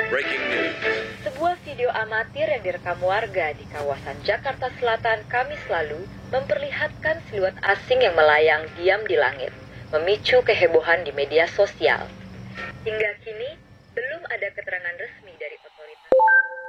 Breaking news. Sebuah video amatir yang direkam warga di kawasan Jakarta Selatan Kamis lalu memperlihatkan siluet asing yang melayang diam di langit, memicu kehebohan di media sosial. Hingga kini, belum ada keterangan resmi dari otoritas.